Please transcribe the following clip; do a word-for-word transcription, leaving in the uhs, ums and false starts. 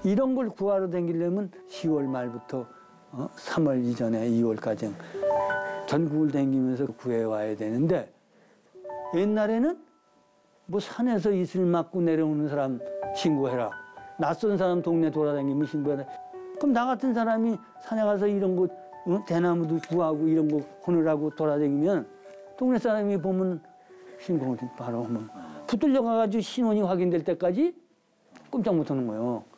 이런 걸 구하러 다니려면 시월 말부터 어? 삼월 이전에 이월까지 전국을 다니면서 구해와야 되는데 옛날에는 뭐 산에서 이슬 맞고 내려오는 사람 신고해라. 낯선 사람 동네 돌아다니면 신고해라. 그럼 나 같은 사람이 산에 가서 이런 거 어? 대나무도 구하고 이런 거 하느라고 돌아다니면 동네 사람이 보면 신고를 바로 하면 붙들려 가가지고 신원이 확인될 때까지 꼼짝 못하는 거예요.